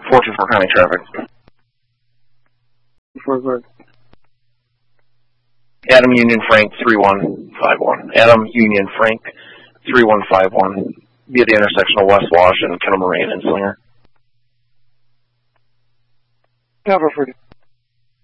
424 county traffic. Adam Union Frank 3151. Adam Union Frank 3151. Be at the intersection of West Wash and Kettle Moraine and Slinger. Cover for